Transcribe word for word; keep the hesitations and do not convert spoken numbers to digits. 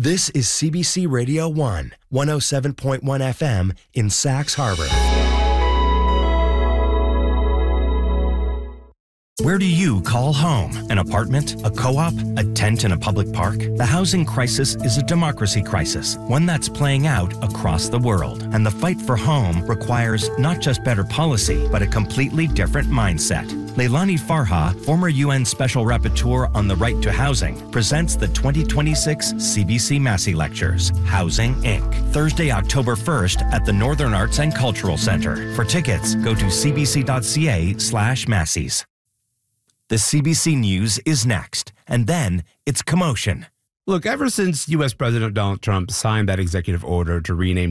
This is C B C Radio one, one oh seven point one F M in Sachs Harbor. Where do you call home? An apartment? A co-op? A tent in a public park? The housing crisis is a democracy crisis, one that's playing out across the world. And the fight for home requires not just better policy, but a completely different mindset. Leilani Farha, former U N Special Rapporteur on the Right to Housing, presents the twenty twenty-six C B C Massey Lectures, Housing, Incorporated. Thursday, October first at the Northern Arts and Cultural Center. For tickets, go to cbc.ca slash Masseys. The C B C News is next, and then it's commotion. Look, ever since U S. President Donald Trump signed that executive order to rename